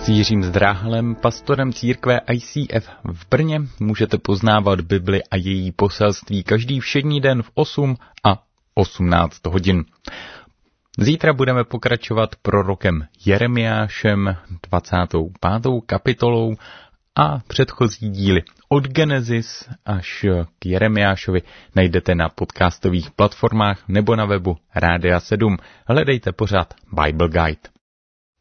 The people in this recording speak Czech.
S Jiřím Zdráhalem, pastorem církve ICF v Brně, můžete poznávat Bibli a její poselství každý všední den v 8 a 18 hodin. Zítra budeme pokračovat prorokem Jeremiášem 25. kapitolou a předchozí díly od Genesis až k Jeremiášovi najdete na podcastových platformách nebo na webu Rádia 7. Hledejte pořád Bible Guide.